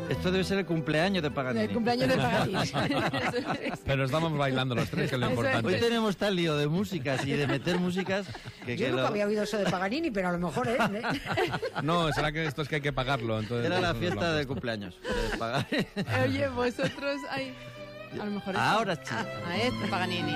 Esto debe ser el cumpleaños de Paganini. El cumpleaños de Paganini. Pero estamos bailando los tres, que es lo importante. Hoy tenemos tal lío de músicas y de meter músicas que... Yo nunca había oído eso de Paganini, pero a lo mejor es, ¿eh? No, será que esto es que hay que pagarlo. Entonces, era la fiesta de cumpleaños. Oye, vosotros... a lo mejor... Ahora sí. Este Paganini.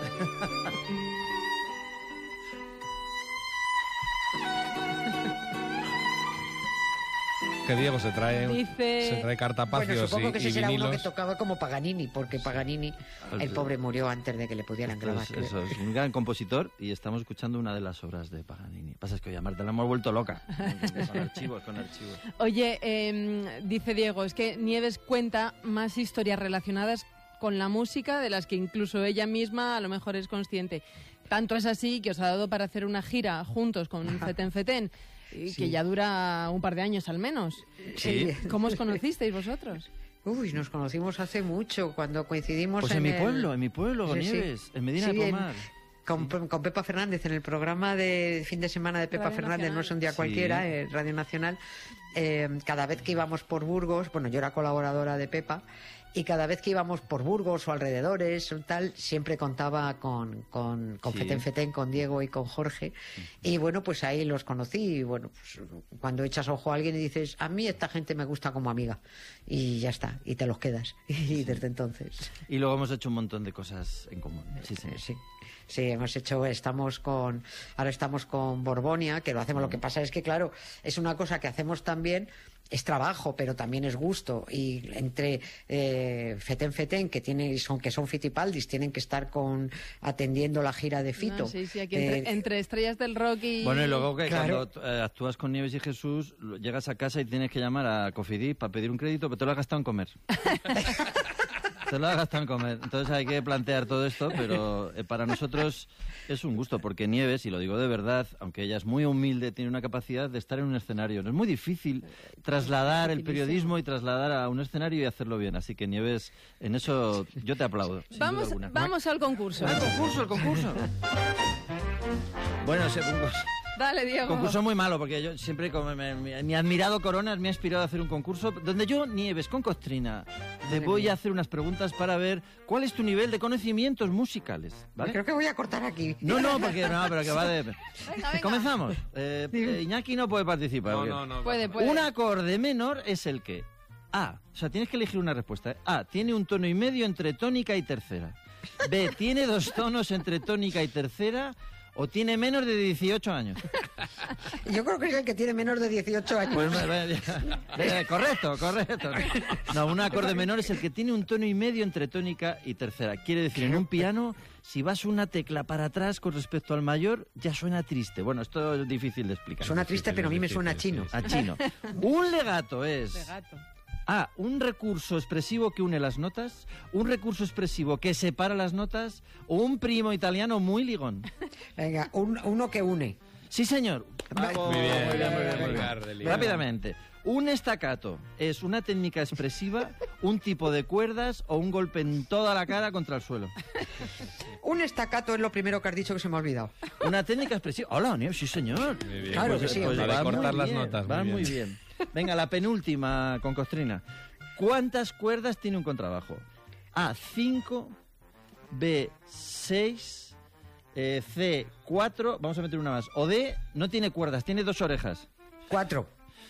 Que Diego se trae cartapacios bueno, supongo que ese será vinilos. uno que tocaba como Paganini, porque Paganini, el pobre, murió antes de que le pudieran grabar. Eso es un gran compositor y estamos escuchando una de las obras de Paganini. Pasa es que hoy a Marta la hemos vuelto loca. Con archivos. Oye, dice Diego, es que Nieves cuenta más historias relacionadas con la música de las que incluso ella misma a lo mejor es consciente. Tanto es así que os ha dado para hacer una gira juntos con Feten Feten, que ya dura un par de años al menos. Sí. ¿Cómo os conocisteis vosotros? Uy, nos conocimos hace mucho, cuando coincidimos pues en mi pueblo, Nieves, en Medina de Pomar. Con Pepa Fernández, en el programa de fin de semana de Pepa Fernández, No es un día cualquiera, Radio Nacional. Cada vez que íbamos por Burgos, bueno, yo era colaboradora de Pepa, y cada vez que íbamos por Burgos o alrededores o tal, siempre contaba con Feten Feten, con Diego y con Jorge. Y bueno, pues ahí los conocí. Y bueno, pues cuando echas ojo a alguien y dices, a mí esta gente me gusta como amiga. Y ya está, y te los quedas. Y desde entonces. Y luego hemos hecho un montón de cosas en común. Sí, ahora estamos con Borbonia, que lo hacemos. Lo que pasa es que, claro, es una cosa que hacemos también, es trabajo, pero también es gusto. Y entre Feten Feten, que son fitipaldis, tienen que estar atendiendo la gira de Fito. Aquí entre estrellas del rock y... Bueno, y luego que cuando actúas con Nieves y Jesús, llegas a casa y tienes que llamar a Cofidis para pedir un crédito, pero te lo has gastado en comer. Te lo has gastado en comer. Entonces hay que plantear todo esto, pero para nosotros es un gusto, porque Nieves, y lo digo de verdad, aunque ella es muy humilde, tiene una capacidad de estar en un escenario. Es muy difícil trasladar el periodismo y trasladar a un escenario y hacerlo bien. Así que Nieves, en eso yo te aplaudo. Vamos al concurso. El concurso. Bueno, ese concurso... Dale, Diego. Concurso muy malo, porque yo siempre, como mi admirado Coronas me ha inspirado a hacer un concurso donde yo, Nieves, con Costrina, te voy a hacer unas preguntas para ver cuál es tu nivel de conocimientos musicales, ¿vale? Creo que voy a cortar aquí. Pero que va de... Venga. Comenzamos. Iñaki no puede participar. No. Puede. Un acorde menor es el que A, o sea, tienes que elegir una respuesta. A, tiene un tono y medio entre tónica y tercera. B, tiene 2 tonos entre tónica y tercera. ¿O tiene menos de 18 años? Yo creo que es el que tiene menos de 18 años. Pues, correcto. No, un acorde menor es el que tiene un tono y medio entre tónica y tercera. Quiere decir, en un piano, si vas una tecla para atrás con respecto al mayor, ya suena triste. Bueno, esto es difícil de explicar. Suena triste, pero a mí me suena chino. A chino. Un legato es... Legato. A, un recurso expresivo que une las notas, un recurso expresivo que separa las notas, o un primo italiano muy ligón. Venga, uno que une. Sí, señor. Muy bien. Rápidamente. Un staccato es una técnica expresiva, un tipo de cuerdas o un golpe en toda la cara contra el suelo. Un staccato es lo primero que has dicho que se me ha olvidado. Una técnica expresiva. Hola, Nieves, sí, señor. Muy bien. Claro que sí. Pues va de cortar muy las bien, notas. Va muy bien. Venga, la penúltima con Costrina. ¿Cuántas cuerdas tiene un contrabajo? A, 5, B, 6, C, 4, vamos a meter una más. O D, no tiene cuerdas, tiene 2 orejas. 4.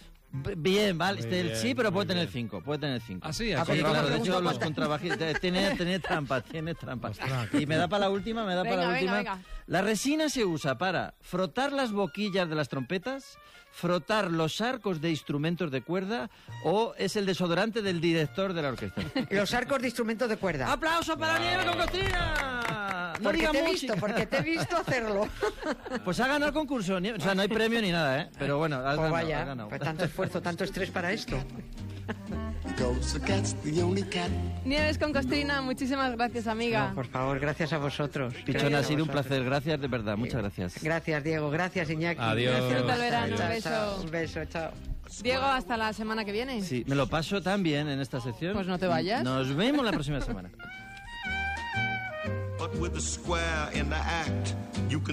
Bien, vale. Bien, sí, pero puede muy tener bien. 5. Puede tener 5. Ah, sí, Sí, claro, de hecho los contrabajistas tiene trampa. Ostras, Y me da para la última, Venga. La resina se usa para frotar las boquillas de las trompetas, frotar los arcos de instrumentos de cuerda, o es el desodorante del director de la orquesta. Los arcos de instrumentos de cuerda. ¡Aplauso para Nieves con Costrina! No Porque diga porque te he visto hacerlo. Pues ha ganado el concurso. O sea, no hay premio ni nada, ¿eh? Pero bueno, has Pues ganado, has vaya, ganado. pues tanto esfuerzo, tanto estrés para esto. Nieves con Costrina, muchísimas gracias, amiga. No, por favor, gracias a vosotros. Pichón, ha sido un Gracias a placer. Gracias, de verdad. Muchas gracias. Gracias, Diego. Gracias, Iñaki. Adiós. Disfruta el verano. Adiós. Un beso. Chao, un beso, chao. Diego, hasta la semana que viene. Sí, me lo paso tan bien en esta sección. Pues no te vayas. Nos vemos la próxima semana. But with the square in the act, you can